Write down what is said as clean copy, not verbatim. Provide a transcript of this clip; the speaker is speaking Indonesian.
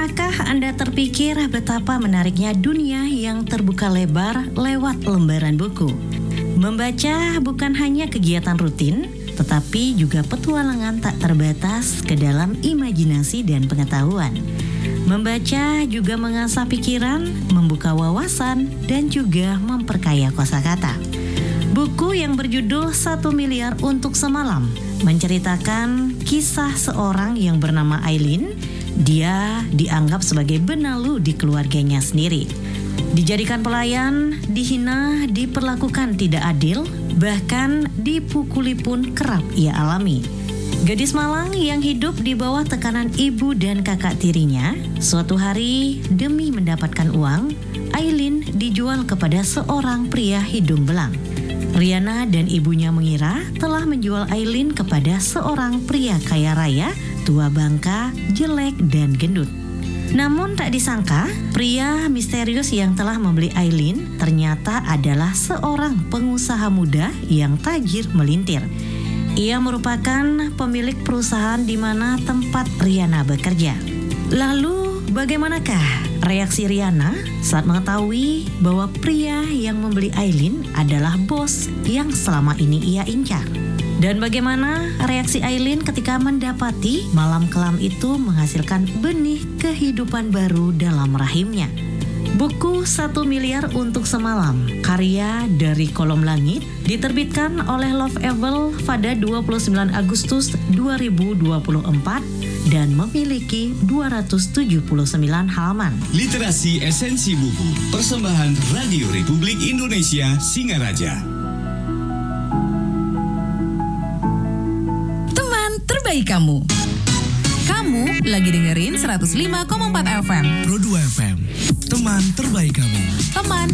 Pernahkah Anda terpikir betapa menariknya dunia yang terbuka lebar lewat lembaran buku? Membaca bukan hanya kegiatan rutin, tetapi juga petualangan tak terbatas ke dalam imajinasi dan pengetahuan. Membaca juga mengasah pikiran, membuka wawasan, dan juga memperkaya kosakata. Buku yang berjudul 1 miliar untuk semalam menceritakan kisah seorang yang bernama Aileen. Dia dianggap sebagai benalu di keluarganya sendiri. Dijadikan pelayan, dihina, diperlakukan tidak adil, bahkan dipukuli pun kerap ia alami. Gadis malang yang hidup di bawah tekanan ibu dan kakak tirinya, suatu hari demi mendapatkan uang, Aileen dijual kepada seorang pria hidung belang. Riana dan ibunya mengira telah menjual Aileen kepada seorang pria kaya raya, tua bangka, jelek dan gendut. Namun tak disangka, pria misterius yang telah membeli Aileen ternyata adalah seorang pengusaha muda yang tajir melintir. Ia merupakan pemilik perusahaan di mana tempat Riana bekerja. Lalu bagaimanakah reaksi Riana saat mengetahui bahwa pria yang membeli Aileen adalah bos yang selama ini ia incar? Dan bagaimana reaksi Aileen ketika mendapati malam kelam itu menghasilkan benih kehidupan baru dalam rahimnya? Buku 1 miliar untuk semalam, karya dari Kolom Langit, diterbitkan oleh Loveable pada 29 Agustus 2024 dan memiliki 279 halaman. Literasi Esensi Buku, persembahan Radio Republik Indonesia Singaraja. Teman terbaik kamu. Kamu lagi dengerin 105,4 FM. Pro 2 FM, teman terbaik kamu. Teman